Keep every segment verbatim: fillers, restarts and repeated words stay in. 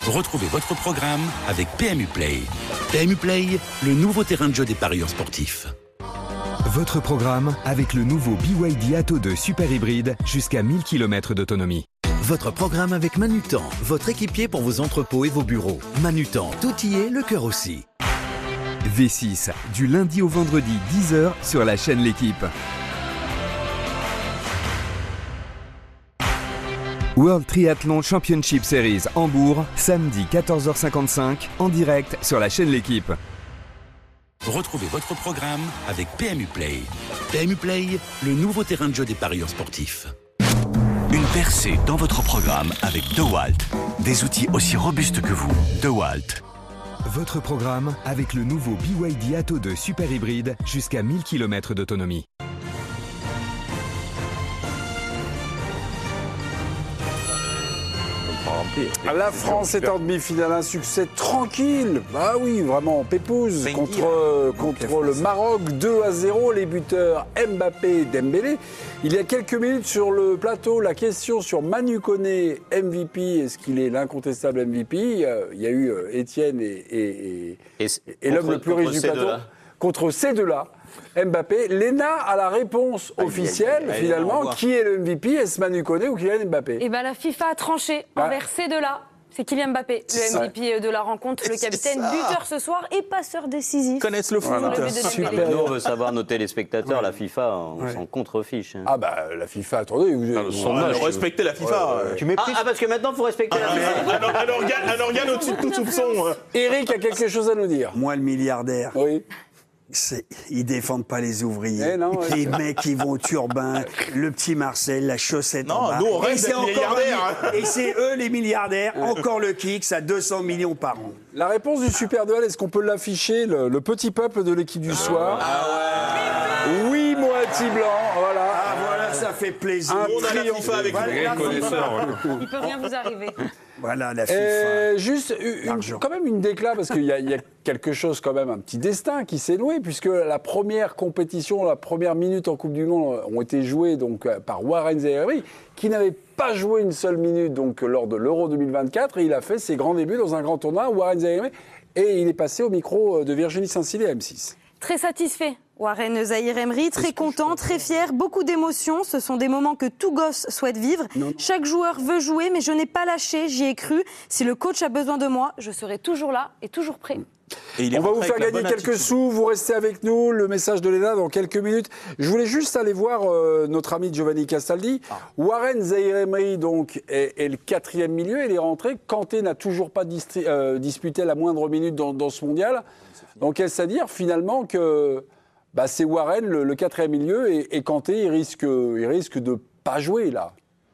Retrouvez votre programme avec P M U Play. P M U Play, le nouveau terrain de jeu des parieurs sportifs. Votre programme avec le nouveau B Y D Atto deux Super Hybride jusqu'à mille kilomètres d'autonomie. Votre programme avec Manutan, votre équipier pour vos entrepôts et vos bureaux. Manutan, tout y est, le cœur aussi. V six, du lundi au vendredi, dix heures sur la chaîne L'Équipe. World Triathlon Championship Series Hambourg, samedi quatorze heures cinquante-cinq, en direct sur la chaîne L'Équipe. Retrouvez votre programme avec P M U Play. P M U Play, le nouveau terrain de jeu des parieurs sportifs. Une percée dans votre programme avec DeWalt. Des outils aussi robustes que vous. DeWalt. Votre programme avec le nouveau B Y D Atto deux Super Hybride jusqu'à mille kilomètres d'autonomie. La France est en demi-finale, un succès tranquille. Bah oui, vraiment, pépouze contre, contre le Maroc, deux à zéro, les buteurs Mbappé et Dembélé. Il y a quelques minutes sur le plateau, la question sur Manu Koné, M V P, est-ce qu'il est l'incontestable M V P ? Il y a eu Étienne et, et, et, et, et l'homme le plus riche du plateau. Contre ces deux-là. Mbappé, Léna a la réponse officielle, aïe, aïe, aïe, finalement. Qui est le M V P ? Est-ce Manu Koné ou Kylian Mbappé ? Eh bien, la FIFA a tranché envers ah. ces deux-là. C'est Kylian Mbappé, le M V P de la rencontre, le capitaine, buteur ce soir et passeur décisif. Ils connaissent le foot. Voilà. Super. Nous, on veut savoir nos téléspectateurs, ouais. La FIFA, on ouais. s'en contrefiche. Hein. Ah bah, la FIFA, attendez. Vous, ah, vous, vous respectez la FIFA. Ouais, ouais. Tu ah, ah, parce que maintenant, il faut respecter ah, la FIFA. Un organe, un organe au-dessus de tout soupçon. Eric a quelque chose à nous dire. Moi, le milliardaire. Oui. C'est, ils défendent pas les ouvriers. Eh non, ouais. Les mecs qui vont au turbin, le petit Marcel, la chaussette non, en bas. Nous, on reste des milliardaires. Un, et c'est eux les milliardaires. Encore le Kicks à deux cents millions par an. La réponse du Super Duel, est-ce qu'on peut l'afficher, le, le petit peuple de l'équipe du soir ? Ah ouais. Oui, moitié blanc, voilà. Ah voilà, ça fait plaisir. Un on a la FIFA avec voilà, connaisseurs. Il peut rien vous arriver. Voilà la FIFA. Euh, juste une, quand même une déclat, parce qu'il y, y a quelque chose quand même, un petit destin qui s'est noué, puisque la première compétition, la première minute en Coupe du Monde ont été jouées donc, par Warren Zaïre-Emery, qui n'avait pas joué une seule minute donc, lors de l'Euro deux mille vingt-quatre, et il a fait ses grands débuts dans un grand tournoi, Warren Zaïre-Emery, et il est passé au micro de Virginie Saint-Cyr à M six. Très satisfait, Warren Zaïre-Emery, très content, très fier, beaucoup d'émotions. Ce sont des moments que tout gosse souhaite vivre. Non. Chaque joueur veut jouer, mais je n'ai pas lâché, j'y ai cru. Si le coach a besoin de moi, je serai toujours là et toujours prêt. Et on va vous faire gagner quelques attitude. sous, vous restez avec nous, le message de Léna dans quelques minutes. Je voulais juste aller voir euh, notre ami Giovanni Castaldi. Ah. Warren Zaïre-Emery donc est, est le quatrième milieu, il est rentré. Kanté n'a toujours pas distri- euh, disputé la moindre minute dans, dans ce mondial. Donc est-ce à dire finalement que bah, c'est Warren le, le quatrième milieu et, et Kanté il risque, il risque de pas jouer là.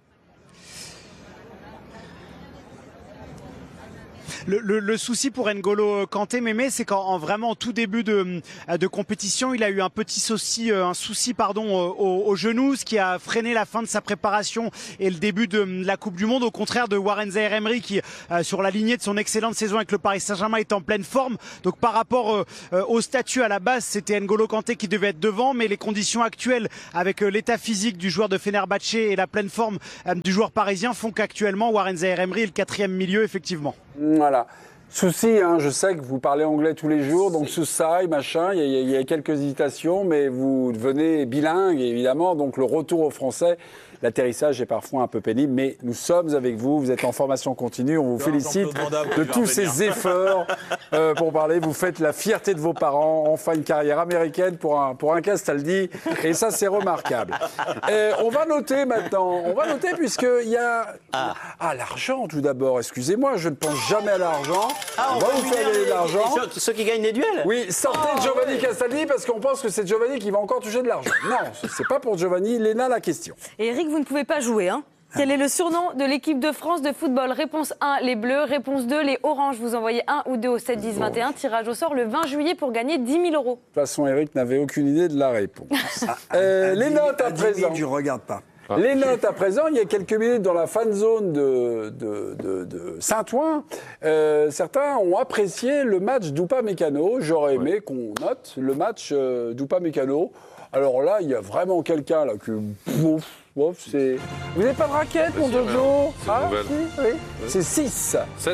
Le, le, le souci pour N'Golo Kanté, Mémé, c'est qu'en vraiment tout début de, de compétition, il a eu un petit souci, un souci pardon, au, au genou, ce qui a freiné la fin de sa préparation et le début de la Coupe du Monde, au contraire de Warren Zaïre-Emery qui, euh, sur la lignée de son excellente saison avec le Paris Saint-Germain, est en pleine forme. Donc par rapport euh, au statut à la base, c'était N'Golo Kanté qui devait être devant, mais les conditions actuelles avec euh, l'état physique du joueur de Fenerbahçe et la pleine forme euh, du joueur parisien font qu'actuellement Warren Zaïre-Emery est le quatrième milieu, effectivement. Voilà. Souci, hein, je sais que vous parlez anglais tous les jours, donc Souci, machin, il y, y, y a quelques hésitations, mais vous devenez bilingue, évidemment, donc le retour au français, l'atterrissage est parfois un peu pénible, mais nous sommes avec vous, vous êtes en formation continue, on vous félicite de tous ces efforts euh, pour parler, vous faites la fierté de vos parents, enfin une carrière américaine pour un, pour un Castaldi, et ça c'est remarquable. Et on va noter maintenant, on va noter puisqu'il y a... Ah, ah l'argent tout d'abord, excusez-moi, je ne pense jamais à l'argent. Ah, on, on va vous faire gagner de l'argent. Ceux, ceux qui gagnent les duels. Oui, sortez oh, Giovanni oui. Castaldi parce qu'on pense que c'est Giovanni qui va encore toucher de l'argent. Non, c'est pas pour Giovanni. Léna, la question. Et Eric, vous ne pouvez pas jouer, hein ? Quel est le surnom de l'équipe de France de football ? Réponse un, les Bleus. Réponse deux, les Oranges. Vous envoyez un ou deux au sept dix vingt et un. Tirage au sort le vingt juillet pour gagner dix mille euros. De toute façon, Eric n'avait aucune idée de la réponse. euh, les notes à présent. Je ne regarde pas. Ah. Les notes à présent, il y a quelques minutes dans la fan zone de, de, de, de Saint-Ouen, euh, certains ont apprécié le match d'Upamecano. J'aurais aimé ouais. qu'on note le match euh, d'Upamecano. Alors là, il y a vraiment quelqu'un là que... Bouf, bouf, c'est... Vous n'avez pas de raquette, mon Jojo ? C'est ah, nouvelle. Si, oui. Oui. C'est six. sept.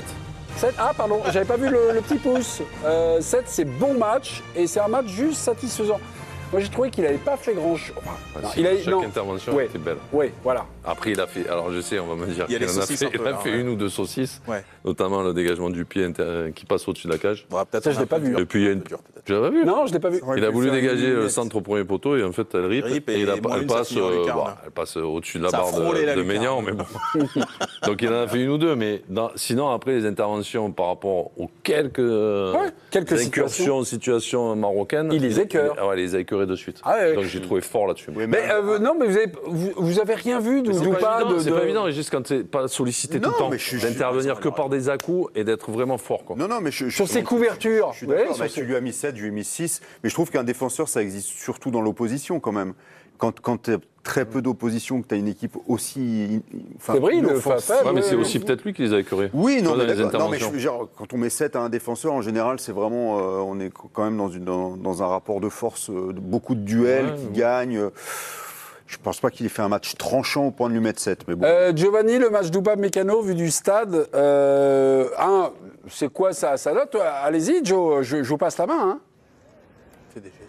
sept, ah pardon, j'avais pas vu le, le petit pouce. Euh, sept, c'est bon match et c'est un match juste satisfaisant. Moi, j'ai trouvé qu'il n'avait pas fait grand-chose. Enfin, ah, non, si, il a, chaque non. intervention ouais. était belle. Oui, voilà. Après, il a fait. Alors, je sais, on va me dire il qu'il en a fait, il a là, fait ouais. une ou deux saucisses, ouais. notamment le dégagement du pied inter... qui passe au-dessus de la cage. Bon, ça, je l'ai pas vu. Et puis, il y a une. Tu l'as pas vu? Non, je l'ai pas vu. Il a voulu dégager le centre au premier poteau et en fait, elle rip. Rip et, et il a, bon, elle, une, passe, euh, bon, elle passe au-dessus de la ça barre de, la de lucarne. Maignan, mais bon. Donc, il en a fait une ou deux. Mais dans... sinon, après, les interventions par rapport aux quelques, ouais, quelques incursions, situations. situations marocaines. Il les écœure. Ah ouais, il les a écœurées de suite. Ah ouais, donc, j'ai trouvé fort là-dessus. Oui, mais euh, non, mais vous avez, vous, vous avez rien vu d'où pas, pas de. C'est pas évident, et juste quand t'es pas sollicité non, tout le temps, je, d'intervenir je, que par des à-coups et d'être vraiment fort. Quoi. Non, non, mais je, je, sur je, ses couvertures. Je suis d'accord. Ouais, Tu lui as mis sept, je lui ai mis six. Mais je trouve qu'un défenseur, ça existe surtout dans l'opposition quand même. Quand, quand tu as très peu d'opposition, que tu as une équipe aussi. Enfin, fébrile, ouais, mais c'est aussi peut-être lui qui les a écœurés. Oui, non, mais, non mais je, genre, quand on met sept à un défenseur, en général, c'est vraiment. Euh, on est quand même dans, une, dans, dans un rapport de force, euh, beaucoup de duels ouais, qui ouais. gagnent. Euh, Je ne pense pas qu'il ait fait un match tranchant au point de lui mettre sept. Mais bon. euh, Giovanni, le match d'Upamecano, vu du stade, euh, un, c'est quoi ça, ça note? Allez-y, Joe, je, je vous passe la main. Hein. Fais des gestes.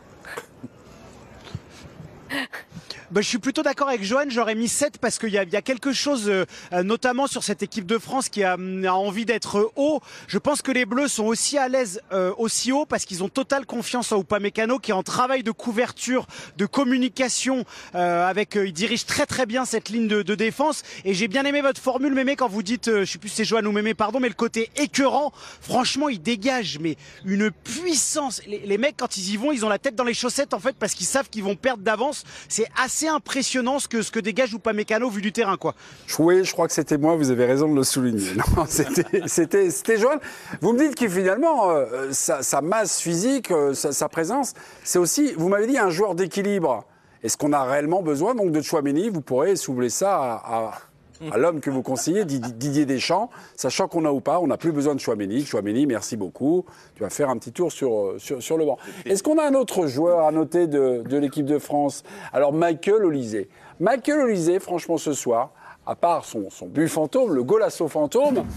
Bah, je suis plutôt d'accord avec Johan, j'aurais mis sept parce qu'il y, y a quelque chose, euh, notamment sur cette équipe de France qui a, a envie d'être haut. Je pense que les Bleus sont aussi à l'aise euh, aussi haut parce qu'ils ont totale confiance en Upamecano qui est en travail de couverture, de communication. Euh, avec, euh, il dirige très très bien cette ligne de, de défense. Et j'ai bien aimé votre formule, Mémé, quand vous dites, euh, je sais plus si c'est Johan ou Mémé, pardon, mais le côté écœurant, franchement, il dégage mais une puissance. Les, les mecs, quand ils y vont, ils ont la tête dans les chaussettes en fait parce qu'ils savent qu'ils vont perdre d'avance. C'est assez impressionnant ce que, ce que dégage Upamecano vu du terrain, quoi. Oui, je crois que c'était moi, vous avez raison de le souligner. Non, c'était, c'était, c'était Johan. Vous me dites que finalement, euh, sa, sa masse physique, euh, sa, sa présence, c'est aussi, vous m'avez dit, un joueur d'équilibre. Est-ce qu'on a réellement besoin donc de Tchouaméni? Vous pourrez soulever ça à, à, à l'homme que vous conseillez, Didier Deschamps, sachant qu'on a ou pas, on n'a plus besoin de Tchouaméni. Tchouaméni, merci beaucoup. Tu vas faire un petit tour sur, sur, sur le banc. Est-ce qu'on a un autre joueur à noter de, de l'équipe de France? Alors, Michael Olise. Michael Olise, franchement, ce soir, à part son, son but fantôme, le golasso fantôme,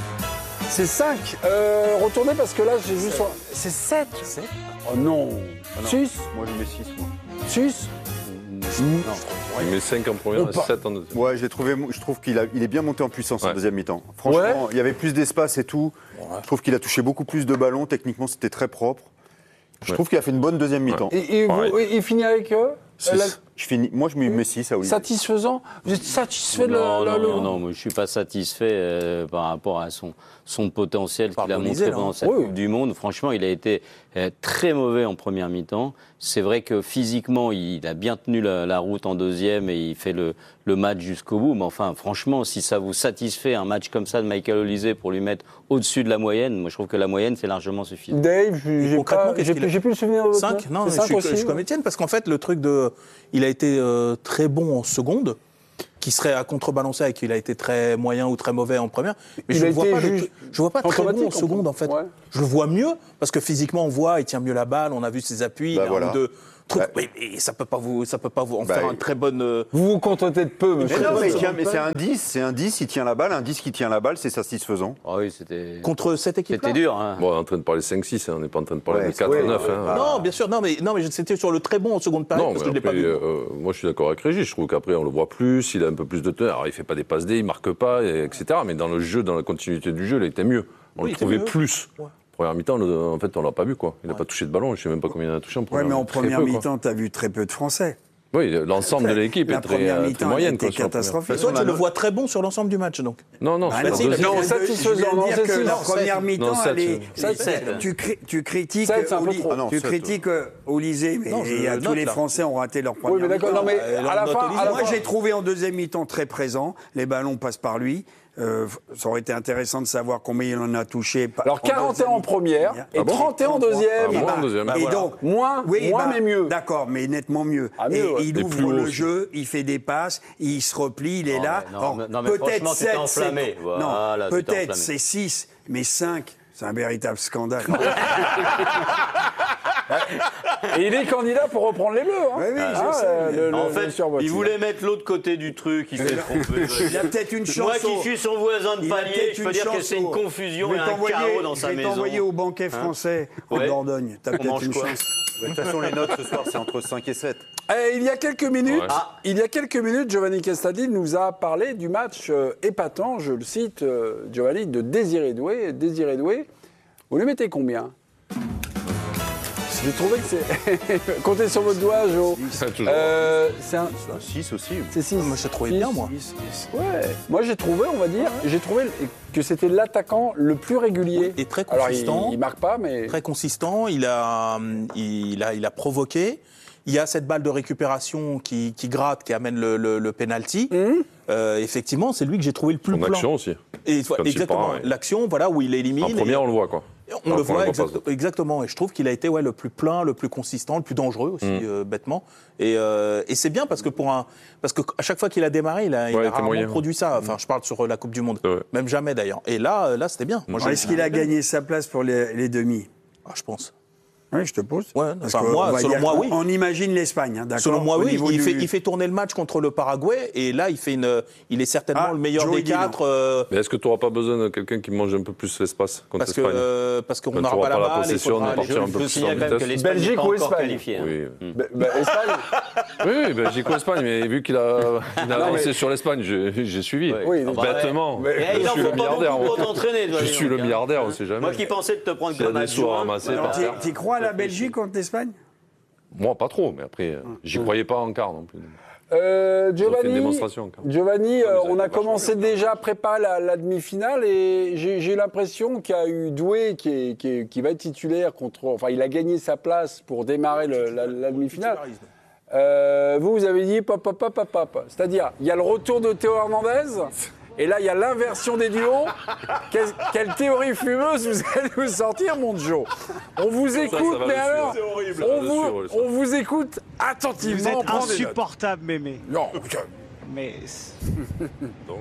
c'est cinq. Euh, retournez parce que là, j'ai vu son... C'est sept. Oh non. Ah non. six. Moi, je mets six, moi. six. Non. Il met cinq en première et sept en deuxième. Ouais, j'ai trouvé, je trouve qu'il a, il est bien monté en puissance ouais. en deuxième mi-temps. Franchement, ouais. il y avait plus d'espace et tout. Ouais. Je trouve qu'il a touché beaucoup plus de ballons. Techniquement, c'était très propre. Je ouais. trouve qu'il a fait une bonne deuxième mi-temps. Ouais. Et, et vous, il finit avec eux la... je finis, Moi, je mets mmh. six à Olivier. Satisfaisant? Vous êtes satisfait de non, le, non, le... non, non, moi, je ne suis pas satisfait euh, par rapport à son, son potentiel qu'il a montré pendant cette oui. Coupe du Monde. Franchement, il a été euh, très mauvais en première mi-temps. C'est vrai que physiquement, il a bien tenu la, la route en deuxième et il fait le, le match jusqu'au bout. Mais enfin, franchement, si ça vous satisfait un match comme ça de Michael Olise pour lui mettre au-dessus de la moyenne, moi je trouve que la moyenne c'est largement suffisant. Dave, j'ai, pas, j'ai, plus, j'ai plus le souvenir de cinq. Non, je suis, je suis comme Étienne parce qu'en fait le truc de, il a été euh, très bon en seconde, qui serait à contrebalancer avec qu'il a été très moyen ou très mauvais en première. Mais il je ne vois pas, le, je vois pas très bon en seconde en fait. Ouais. Je le vois mieux parce que physiquement on voit, il tient mieux la balle, on a vu ses appuis, bah il voilà. a un ou deux trucs. Bah, mais, mais ça peut pas vous, ça peut pas vous en bah, faire un très bonne. Euh... Vous vous contentez de peu, monsieur. Mais non, mais, tient, mais c'est un dix, c'est un dix, il tient la balle, un dix qui tient la balle, c'est satisfaisant. Ah oui, c'était. Contre cette équipe-là. C'était dur. Hein. Bon, on est en train de parler cinq six, hein, on n'est pas en train de parler ouais, de quatre neuf. Ouais, hein. Non, bien sûr, non, mais non, mais c'était sur le très bon en seconde période non, parce que après, je l'ai pas vu. Euh, moi, je suis d'accord avec Régis. Je trouve qu'après, on le voit plus, il a un peu plus de temps. Alors, il fait pas des passes D, il marque pas, et, etc. Mais dans le jeu, dans la continuité du jeu, il était mieux. On oui, le trouvait mieux. plus. Ouais. Première mi-temps, en fait, on l'a pas vu, quoi. Il n'a ouais. pas touché de ballon. Je sais même pas combien il a touché en première. Oui, mais en première peu, mi-temps, tu as vu très peu de Français. Oui, l'ensemble de l'équipe la est très, euh, très moyenne. C'était catastrophique. Toi, tu le vois très bon sur l'ensemble du match, donc. Non, non, ah, non, c'est non, satisfaisant. Non, c'est la première mi-temps, tu critiques Olise, mais tous les Français ont raté leur première mi-temps. Non, mais à la fin, moi, j'ai trouvé en deuxième mi-temps très présent. Les ballons passent par lui. Euh, ça aurait été intéressant de savoir combien il en a touché. Alors quarante et un en première et ah bon trente et un en deuxième. Ah, moins en deuxième. Bah, et voilà. donc moins, oui, moins bah, mais mieux. D'accord, mais nettement mieux. Ah, mieux et ouais. il ouvre le jeu, il fait des passes, il se replie, il est non, là. Non, Or, non, mais peut-être sept, enflammé. Voilà, non, peut-être c'est six, mais cinq, c'est un véritable scandale. Et il est candidat pour reprendre les Bleus. Hein. Oui, oui, ah, je sais. Le, le, en le fait, il voulait mettre l'autre côté du truc, il s'est trompé. Il a peut-être une chance. Moi qui suis son voisin de Il a palier, peut-être je peux une dire que chance c'est une au- confusion Je et vais un t'envoyer- chaos dans sa Je vais maison. t'envoyer au banquet français en Ouais. Dordogne. T'as On peut-être mange une quoi chance. De toute façon, les notes ce soir, c'est entre cinq et sept. Eh, il y a quelques minutes, Ouais. ah, il y a quelques minutes, Giovanni Castaldi nous a parlé du match euh, épatant, je le cite, euh, Giovanni, de Désiré Doué. Désiré Doué, vous lui mettez combien? J'ai trouvé que c'est... Comptez sur votre doigt, Jo. Euh, c'est un... six aussi. C'est six. Moi, j'ai trouvé bien, moi. Ouais. Moi, j'ai trouvé, on va dire, j'ai trouvé que c'était l'attaquant le plus régulier. Et très Alors, consistant. il, il marque pas, mais... Très consistant, il a, il a, il a provoqué. Il y a cette balle de récupération qui, qui gratte, qui amène le, le, le penalty. Mmh. Euh, effectivement, c'est lui que j'ai trouvé le plus Son plein. action aussi. Et, Quand il exactement, part, ouais. l'action, voilà, où il élimine. En première, et- on le voit, quoi. On Alors le qu'on voit le exact- voit pas. exactement, et je trouve qu'il a été ouais, le plus plein, le plus consistant, le plus dangereux aussi, Mm. euh, bêtement. Et, euh, et c'est bien parce que pour un, parce que à chaque fois qu'il a démarré, il a, il Ouais, a il était rarement moyen. produit ça. Enfin, je parle sur la Coupe du Monde, Ouais. même jamais d'ailleurs. Et là, euh, là, c'était bien. Moi, Alors, j'ai- Est-ce qu'il a gagné sa place pour les, les demi? Ah, je pense. Oui, je te pose. Ouais, Parce enfin, que moi, on va selon dire moi, qu'on- oui. On imagine l'Espagne, hein, d'accord. Selon moi, Au oui. niveau Il, du- fait, il fait tourner le match contre le Paraguay, et là, il fait une, il est certainement Ah, le meilleur Joe des dit non. quatre. euh, Mais est-ce que tu n'auras pas besoin de quelqu'un qui mange un peu plus l'espace contre parce que, l'Espagne euh, parce qu'on Quand n'aura tu pas auras la pas la balle, il possession, faudra on aller- partir un peu Je plus signale en quand même que vitesse. l'Espagne n'est Belgique pas ou encore Espagne qualifiée. hein. Oui, Be- be- Espagne. oui, oui Belgique ou Espagne, mais vu qu'il a, il a Non, avancé mais- sur l'Espagne, j'ai j'ai suivi. Ouais. Oui, Ah bah Bêtement. ouais. Eh, il Je en suis faut le pas milliardaire. beaucoup pour moi. t'entraîner, toi, Je dis suis donc, le hein. milliardaire, on sait jamais. Moi qui pensais de te prendre S'il y a comme des sous à adjoint, ramasser voilà. par Tu terre. tu crois à la Belgique contre l'Espagne? Moi, pas trop, mais après, euh, j'y croyais pas en quart non plus. Euh, Ils ont fait une Giovanni, démonstration, quand même. Giovanni Ah, mais euh, ça a on a été commencé déjà à préparer la, la demi-finale et j'ai j'ai l'impression qu'il y a eu Doué qui, est- qui, est- qui va être titulaire contre. Enfin, il a gagné sa place pour démarrer le- la, la demi-finale. Euh, vous, vous avez dit pop, pop, pop, pop, pop. C'est-à-dire, il y a le retour de Théo Hernandez et là, il y a l'inversion des duos. Quelle, quelle théorie fumeuse vous allez nous sortir, mon Joe. On vous écoute, ça va mais dessus, alors, hein. C'est horrible. on, Ça va vous, dessus, ça. on vous écoute Vous attentivement. êtes on prend des notes. insupportable, Mémé. Non, Mais... Donc.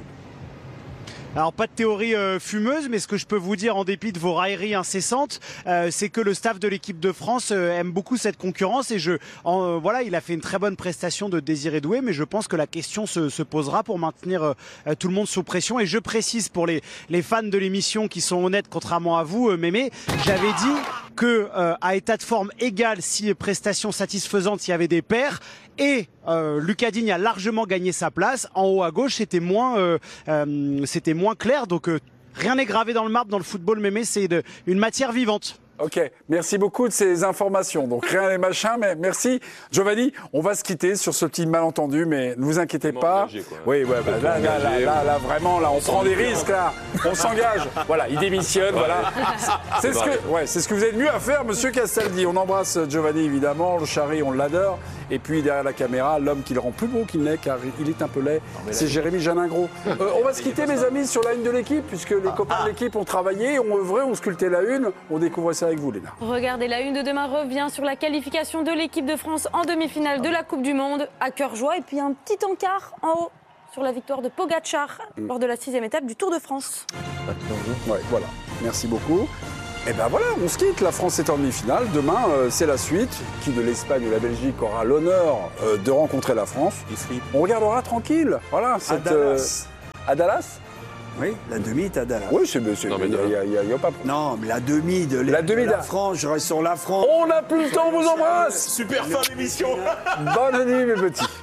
Alors, pas de théorie euh, fumeuse, mais ce que je peux vous dire, en dépit de vos railleries incessantes, euh, c'est que le staff de l'équipe de France euh, aime beaucoup cette concurrence. Et je, en, euh, voilà, il a fait une très bonne prestation de Désiré Doué, mais je pense que la question se, se posera pour maintenir euh, euh, tout le monde sous pression. Et je précise pour les, les fans de l'émission qui sont honnêtes, contrairement à vous, euh, Mémé, j'avais dit que euh, à état de forme égal, si prestation satisfaisante, il y avait des pairs. Et euh, Lucas Digne a largement gagné sa place. En haut à gauche, c'était moins, euh, euh, c'était moins clair. Donc euh, rien n'est gravé dans le marbre dans le football, Mémé. C'est de- une matière vivante. Ok, merci beaucoup de ces informations. Donc rien les machins, mais merci. Giovanni, on va se quitter sur ce petit malentendu, mais ne vous inquiétez Complètement pas. engagé, quoi. Oui, ouais, bah, là, là, là, là, là, vraiment, là, on prend des risques, là. On s'engage. Voilà, il démissionne, voilà. C'est ce que, ouais, c'est ce que vous avez de mieux à faire, Monsieur Castaldi. On embrasse Giovanni, évidemment. Le Charry, on l'adore. Et puis derrière la caméra, l'homme qui le rend plus beau qu'il n'est, car il est un peu laid, c'est Jérémy Janingro. Euh, on va se quitter, mes amis, sur la une de l'équipe, puisque les copains de l'équipe ont travaillé, ont œuvré, ont sculpté la une. On découvre ça avec vous, Léna. Regardez, la une de demain revient sur la qualification de l'équipe de France en demi-finale de la Coupe du Monde, à cœur joie. Et puis un petit encart en haut sur la victoire de Pogacar lors de la sixième étape du Tour de France. Ouais, voilà. Merci beaucoup. Et ben voilà, on se quitte. La France est en demi-finale. Demain, euh, c'est la suite. Qui de l'Espagne ou la Belgique aura l'honneur euh, de rencontrer la France. On regardera tranquille. Voilà. Cette, Dallas. euh, à Dallas. Oui, la demi est à Dallas. Oui, c'est. c'est- Non, mais Il n'y a, de- il y a- il y a- il y a pas. Non, mais la demi de, La demi de la d'A- France, je reste sur la France. On n'a plus le temps, on vous embrasse. Super fin d'émission. Bonne nuit, mes petits.